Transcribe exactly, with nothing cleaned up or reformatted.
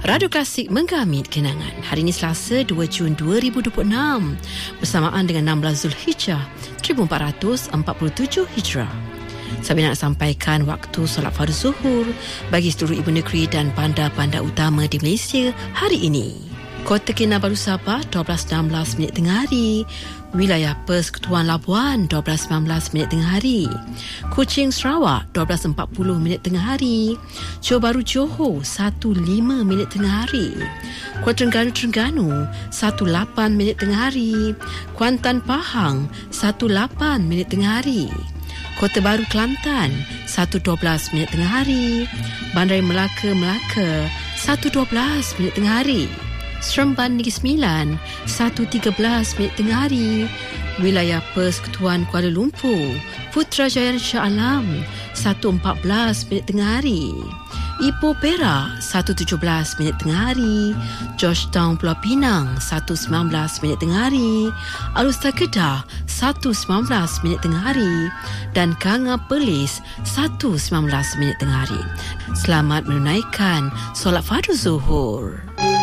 Radio Klasik menggamit kenangan. Hari ini Selasa dua Jun dua ribu dua puluh enam bersamaan dengan enam belas Zulhijjah seribu empat ratus empat puluh tujuh Hijrah. Saya nak sampaikan waktu solat fardu zuhur bagi seluruh ibu negeri dan bandar-bandar utama di Malaysia hari ini. Kota Kinabalu Sabah dua belas enam belas minit tengah hari. Wilayah Persekutuan Labuan dua belas sembilan belas minit tengah hari. Kuching Sarawak dua belas empat puluh minit tengah hari. Johor Bahru Johor satu lima minit tengah hari. Kuala Terengganu Terengganu satu lapan minit tengah hari. Kuantan Pahang satu lapan minit tengah hari. Kota Baru Kelantan satu dua belas minit tengah hari. Bandar Melaka Melaka satu dua belas minit tengah hari. Seremban Negeri Sembilan satu tiga belas minit tengah hari. Wilayah Persekutuan Kuala Lumpur Putrajaya Shah Alam satu empat belas minit tengah hari. Ipoh Perak satu tujuh belas minit tengah hari. Georgetown Pulau Pinang satu sembilan belas minit tengah hari. Alustar Kedah satu sembilan belas minit tengah hari. Dan Kanga Perlis satu sembilan belas minit tengah hari. Selamat menunaikan solat fardu zuhur.